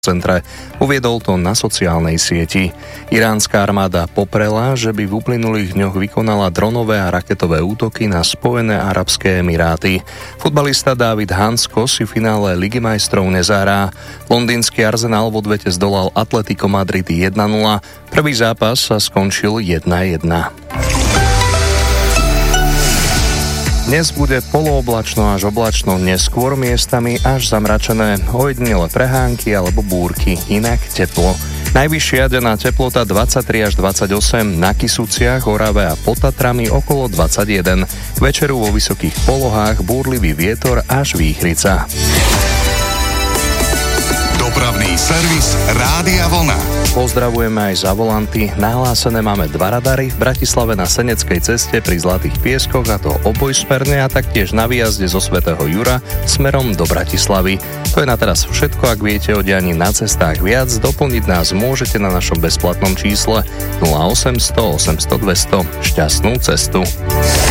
centre. Uviedol to na sociálnej sieti. Iránska armáda poprela, že by v uplynulých dňoch vykonala dronové a raketové útoky na Spojené arabské emiráty. Futbalista David Hansko si v finále Ligy majstrov nezahrá. Londýnsky Arsenal v odvete zdolal Atletico Madrid 1-0. Prvý zápas sa skončil 1-1. Dnes bude polooblačno až oblačno, neskôr miestami až zamračené, ojedinele prehánky alebo búrky, inak teplo. Najvyššia denná teplota 23 až 28, na Kysuciach, Orave a pod Tatrami okolo 21. K večeru vo vysokých polohách búrlivý vietor až výchrica. Dopravný servis Rádia Vlna. Pozdravujeme aj za volanty. Nahlásené máme 2 radary v Bratislave na Seneckej ceste pri Zlatých pieskoch, a to obojsmerne, a taktiež na výjazde zo Svätého Jura smerom do Bratislavy. To je na teraz všetko. Ak viete o dianí na cestách viac, doplniť nás môžete na našom bezplatnom čísle 0800 800 200. Šťastnú cestu.